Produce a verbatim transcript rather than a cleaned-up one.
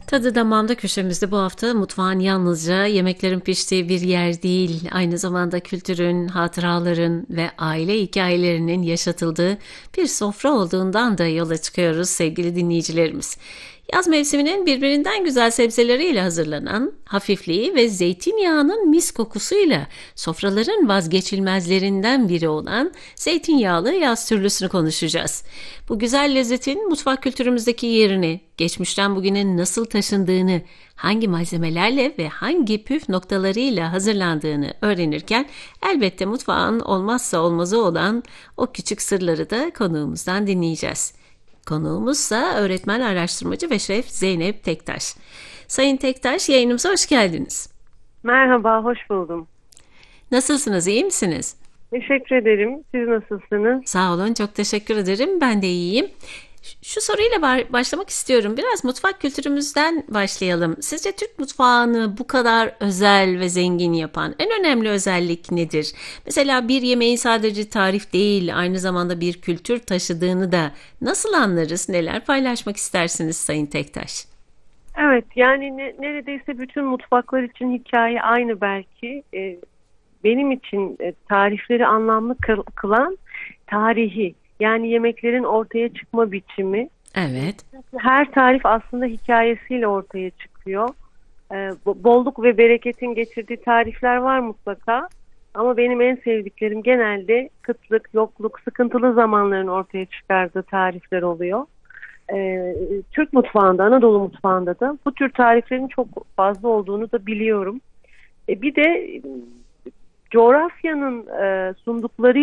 Tadı damağımda köşemizde bu hafta mutfağın yalnızca yemeklerin piştiği bir yer değil, aynı zamanda kültürün, hatıraların ve aile hikayelerinin yaşatıldığı bir sofra olduğundan da yola çıkıyoruz sevgili dinleyicilerimiz. Yaz mevsiminin birbirinden güzel sebzeleriyle hazırlanan, hafifliği ve zeytinyağının mis kokusuyla sofraların vazgeçilmezlerinden biri olan zeytinyağlı yaz türlüsünü konuşacağız. Bu güzel lezzetin mutfak kültürümüzdeki yerini, geçmişten bugüne nasıl taşındığını, hangi malzemelerle ve hangi püf noktalarıyla hazırlandığını öğrenirken elbette mutfağın olmazsa olmazı olan o küçük sırları da konuğumuzdan dinleyeceğiz. Konuğumuzsa öğretmen, araştırmacı ve şef Zeynep Tektaş. Sayın Tektaş, yayınımıza hoş geldiniz. Merhaba, hoş buldum. Nasılsınız, iyi misiniz? Teşekkür ederim. Siz nasılsınız? Sağ olun, çok teşekkür ederim. Ben de iyiyim. Şu soruyla başlamak istiyorum. Biraz mutfak kültürümüzden başlayalım. Sizce Türk mutfağını bu kadar özel ve zengin yapan en önemli özellik nedir? Mesela bir yemeğin sadece tarif değil, aynı zamanda bir kültür taşıdığını da nasıl anlarız? Neler paylaşmak istersiniz Sayın Tektaş? Evet, yani ne, neredeyse bütün mutfaklar için hikaye aynı belki. Ee, benim için e, tarifleri anlamlı kıl, kılan tarihi. Yani yemeklerin ortaya çıkma biçimi. Evet. Her tarif aslında hikayesiyle ortaya çıkıyor. Ee, bolluk ve bereketin getirdiği tarifler var mutlaka. Ama benim en sevdiklerim genelde kıtlık, yokluk, sıkıntılı zamanların ortaya çıkardığı tarifler oluyor. Ee, Türk mutfağında, Anadolu mutfağında da bu tür tariflerin çok fazla olduğunu da biliyorum. Ee, bir de coğrafyanın e, sundukları